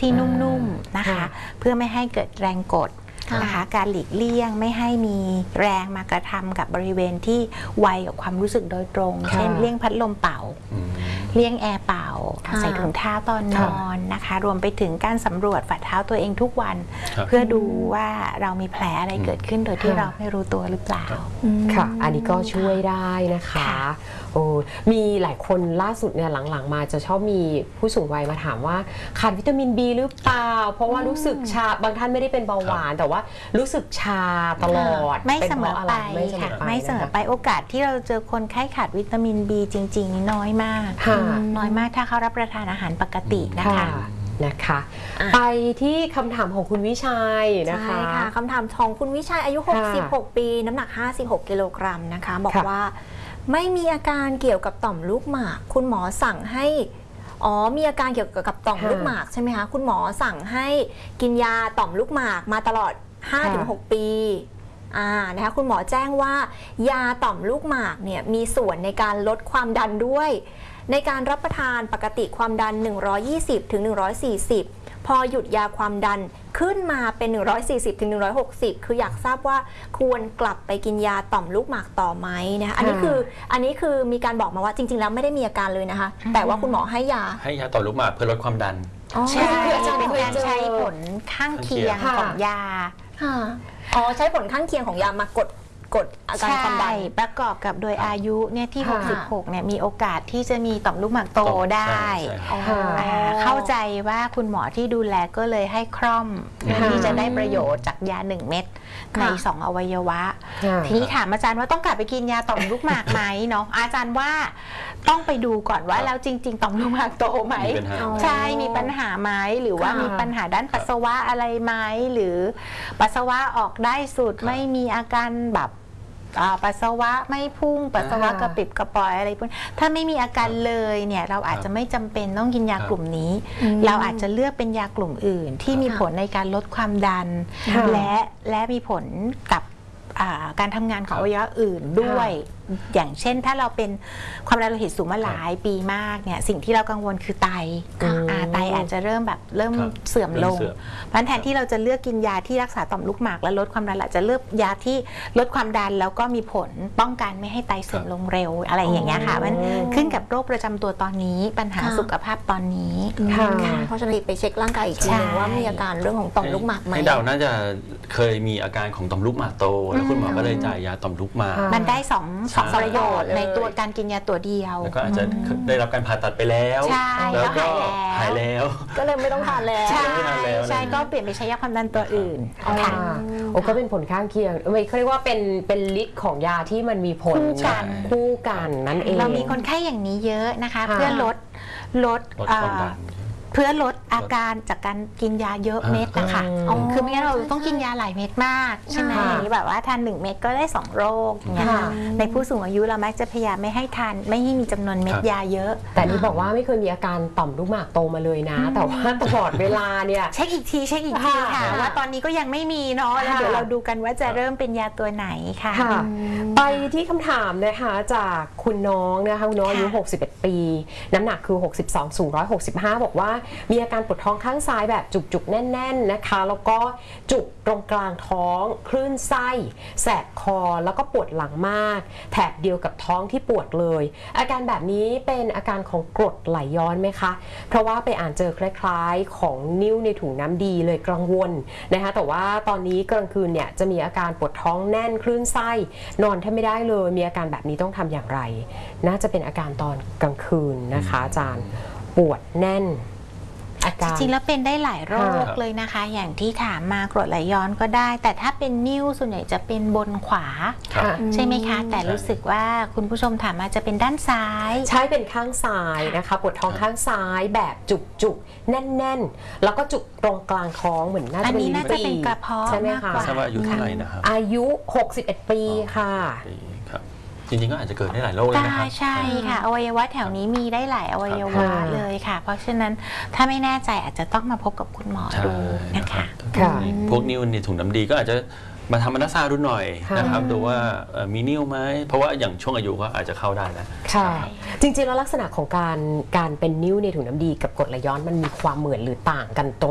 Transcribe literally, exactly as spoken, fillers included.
ที่นุ่มๆนะคะเพื่อไม่ให้เกิดแรงกดนะคะการหลีกเลี่ยงไม่ให้มีแรงมากระทำกับบริเวณที่ไวกับความรู้สึกโดยตรงเช่นเลี่ยงพัดลมเป่าเลี่ยงแอร์เป่าใส่ถุงเท้าตอนนอนนะคะรวมไปถึงการสำรวจฝ่าเท้าตัวเองทุกวันเพื่อดูว่าเรามีแผลอะไรเกิดขึ้นโดยที่เราไม่รู้ตัวหรือเปล่าค่ะอันนี้ก็ช่วยได้นะคะโอ้มีหลายคนล่าสุดเนี่ยหลังๆมาจะชอบมีผู้สูงวัยมาถามว่าขาดวิตามิน บี หรือเปล่าเพราะว่ารู้สึกชาบางท่านไม่ได้เป็นเบาหวานแต่ว่ารู้สึกชาตลอดไม่เสมอไปค่ะไม่เสมอไปโอกาสที่เราเจอคนไข้ขาดวิตามิน บี จริงๆนี่น้อยมากน้อยมากถ้าเขารับประทานอาหารปกตินะคะนะคะไปที่คำถามของคุณวิชัยนะคะใช่ค่ะคำถามของคุณวิชัยอายุหกสิบหกปีน้ำหนักห้าสิบหกกิโลกรัมนะคะบอกว่าไม่มีอาการเกี่ยวกับต่อมลูกหมากคุณหมอสั่งให้อ๋อมีอาการเกี่ยวกับต่อมลูกหมากใช่ไหมคะคุณหมอสั่งให้กินยาต่อมลูกหมากมาตลอด ห้าถึงหก ปีอ่านะคะคุณหมอแจ้งว่ายาต่อมลูกหมากเนี่ยมีส่วนในการลดความดันด้วยในการรับประทานปกติความดันหนึ่งร้อยยี่สิบถึงหนึ่งร้อยสี่สิบพอหยุดยาความดันขึ้นมาเป็นหนึ่งร้อยสี่สิบถึงหนึ่งร้อยหกสิบคืออยากทราบว่าควรกลับไปกินยาต่อมลูกหมากต่อไหมนะคะอันนี้คืออันนี้คือมีการบอกมาว่าจริงๆแล้วไม่ได้มีอาการเลยนะคะแต่ว่าคุณหมอให้ยาให้ยาต่อมลูกหมากเพื่อลดความดันใช่จะเป็นการใช้ผลข้างเคียงของยาอ๋อใช้ผลข้างเคียงของยามากดกดอาการความดันประกอบกับโดยอายุเนี่ยที่หกสิบหกเนี่ยมีโอกาสที่จะมีต่อมลูกหมากโตได้เข้าใจว่าคุณหมอที่ดูแลก็เลยให้คร่อมเพื่อที่จะได้ประโยชน์จากยาหนึ่งเม็ดในสองอวัยวะทีนี้ถามอาจารย์ว่าต้องกลับไปกินยาต่อมลูกหมากไหมเนาะอาจารย์ว่าต้องไปดูก่อนว่าแล้วจริงๆต่อมลูกหมากโตไหมใช่มีปัญหาไหมหรือว่ามีปัญหาด้านปัสสาวะอะไรไหมหรือปัสสาวะออกได้สุดไม่มีอาการแบบปัสสาวะไม่พุ่งปัสสาวะกระปิบกระปอยอะไรพวกนี้ถ้าไม่มีอาการเลยเนี่ยเราอาจจะไม่จำเป็นต้องกินยากลุ่มนี้เราอาจจะเลือกเป็นยากลุ่มอื่นที่มีผลในการลดความดันและและมีผลกับการทำงานของอวัยวะอื่นด้วยอย่างเช่นถ้าเราเป็นความดันโลหิตสูงมาหลายปีมากเนี่ยสิ่งที่เรากังวลคือไตไตอาจจะเริ่มแบบเริ่มเสื่อมลงเพราะแทนที่เราจะเลือกกินยาที่รักษาต่อมลูกหมากและลดความดันเราจะเลือกยาที่ลดความดันแล้วก็มีผลป้องกันไม่ให้ไตเสื่อมลงเร็วอะไรอย่างเงี้ยค่ะมันขึ้นกับโรคประจำตัวตอนนี้ปัญหาสุขภาพตอนนี้เพราะฉะนั้นไปเช็คร่างกายอีกทีนึงว่ามีอาการเรื่องของต่อมลูกหมากไหมให้เดาน่าจะเคยมีอาการของต่อมลูกหมากโตแล้วคุณหมอก็เลยจ่ายยาต่อมลูกหมากมันได้สองสองประโยชน์ในตัวการกินยาตัวเดียวแล้วก็อาจจะได้รับการผ่าตัดไปแล้วใช่แล้วก็หายแล้วก็เลยไม่ต้องทานแล้วใช่ใช่ก็เปลี่ยนไปใช้ยาความดันตัวอื่นค่ะโอ้ก็เป็นผลข้างเคียงไม่เขาเรียกว่าเป็นเป็นฤทธิ์ของยาที่มันมีผลคู่กันคู่กันนั่นเองเรามีคนไข้อย่างนี้เยอะนะคะเพื่อลดลดเพื่อลดอาการจากการกินยาเยอะเม็ดนะคะคือไม่งั้นเราต้องกินยาหลายเม็ดมากใช่ไหมอย่างนี้แบบว่าทานหนึ่งเม็ดก็ได้สองโรคอย่างเงี้ยในผู้สูงอายุเรามักจะพยายามไม่ให้ทานไม่ให้มีจำนวนเม็ดยาเยอะแต่นี่บอกว่าไม่เคยมีอาการต่อมลูกหมากโตมาเลยนะแต่ว่าตลอดเวลาเนี่ยเช็คอีกทีเช็คอีกทีค่ะว่าตอนนี้ก็ยังไม่มีเนาะแล้วเดี๋ยวเราดูกันว่าจะเริ่มเป็นยาตัวไหนค่ะไปที่คำถามนะคะจากคุณน้องนะคะคุณน้องอายุหกสิบเอ็ดปีน้ำหนักคือหกสิบสองสูงหนึ่งร้อยหกสิบห้าบอกว่ามีอาการปวดท้องข้างซ้ายแบบจุกๆแน่นๆนะคะแล้วก็จุกตรงกลางท้องคลื่นไส้แสบคอแล้วก็ปวดหลังมากแถบเดียวกับท้องที่ปวดเลยอาการแบบนี้เป็นอาการของกรดไหลย้อนไหมคะเพราะว่าไปอ่านเจอคล้ายๆของนิ่วในถุงน้ำดีเลยกังวลนะคะแต่ว่าตอนนี้กลางคืนเนี่ยจะมีอาการปวดท้องแน่นคลื่นไส้นอนแทบไม่ได้เลยมีอาการแบบนี้ต้องทำอย่างไรน่าจะเป็นอาการตอนกลางคืนนะคะอาจารย์ปวดแน่นจริงๆแล้วเป็นได้หลายโรคเลยนะคะอย่างที่ถามมากรดไหลย้อนก็ได้แต่ถ้าเป็นนิ่วส่วนใหญ่จะเป็นบนขวาใช่ไหมคะแต่รู้สึกว่าคุณผู้ชมถามมาจะเป็นด้านซ้ายใช่เป็นข้างซ้ายนะคะปวดท้องข้างซ้ายแบบจุกๆแน่นๆแล้วก็จุกตรงกลางท้องเหมือนน่าจะเป็นลิ้นปี่กระเพาะใช่ไหมคะทราบว่าอายุเท่าไหร่นะครับอายุหกสิบเอ็ดปีค่ะจริงๆก็อาจจะเกิดได้หลายโรคเลยนะครับใช่ค่ะอวัยวะแถวนี้มีได้หลายอวัยวะเลยค่ะเพราะฉะนั้นถ้าไม่แน่ใจอาจจะต้องมาพบกับคุณหมอดูนะคะพวกนิ่วในถุงน้ำดีก็อาจจะมาทำอัลตราซาวด์ดูหน่อยนะครับดูว่ามีนิ่วไหมเพราะว่าอย่างช่วงอายุก็อาจจะเข้าได้นะค่ะจริงๆแล้วลักษณะของการการเป็นนิ่วในถุงน้ำดีกับกรดไหลย้อนมันมีความเหมือนหรือต่างกันตรง